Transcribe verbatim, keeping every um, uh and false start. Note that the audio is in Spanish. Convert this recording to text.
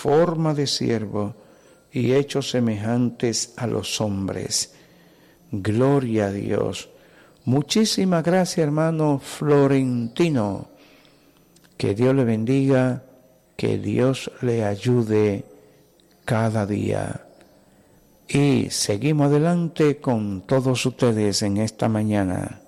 forma de siervo y hechos semejantes a los hombres. Gloria a Dios. Muchísimas gracias, hermano Florentino. Que Dios le bendiga, que Dios le ayude cada día. Y seguimos adelante con todos ustedes en esta mañana.